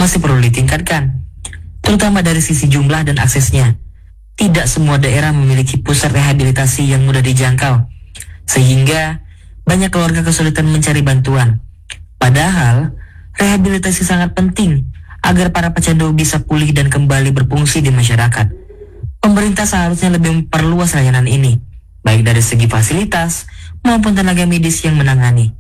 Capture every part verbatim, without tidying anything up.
masih perlu ditingkatkan, terutama dari sisi jumlah dan aksesnya. Tidak semua daerah memiliki pusat rehabilitasi yang mudah dijangkau, sehingga banyak keluarga kesulitan mencari bantuan. Padahal, rehabilitasi sangat penting agar para pecandu bisa pulih dan kembali berfungsi di masyarakat. Pemerintah seharusnya lebih memperluas layanan ini, baik dari segi fasilitas maupun tenaga medis yang menangani.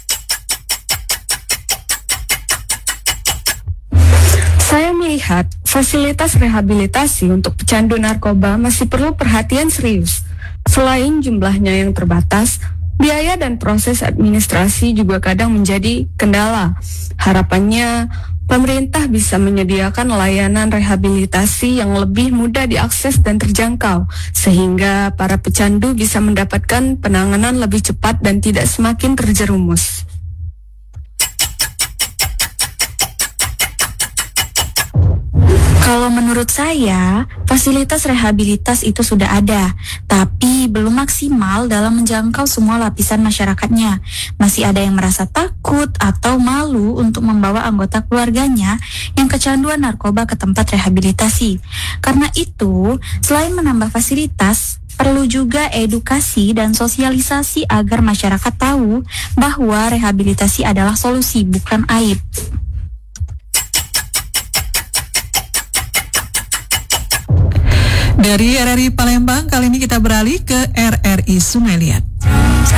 Saya melihat fasilitas rehabilitasi untuk pecandu narkoba masih perlu perhatian serius. Selain jumlahnya yang terbatas, biaya dan proses administrasi juga kadang menjadi kendala. Harapannya, pemerintah bisa menyediakan layanan rehabilitasi yang lebih mudah diakses dan terjangkau, sehingga para pecandu bisa mendapatkan penanganan lebih cepat dan tidak semakin terjerumus. Kalau menurut saya, fasilitas rehabilitas itu sudah ada, tapi belum maksimal dalam menjangkau semua lapisan masyarakatnya. Masih ada yang merasa takut atau malu untuk membawa anggota keluarganya yang kecanduan narkoba ke tempat rehabilitasi. Karena itu, selain menambah fasilitas, perlu juga edukasi dan sosialisasi agar masyarakat tahu bahwa rehabilitasi adalah solusi, bukan aib. Dari R R I Palembang, kali ini kita beralih ke R R I Sungai Liat.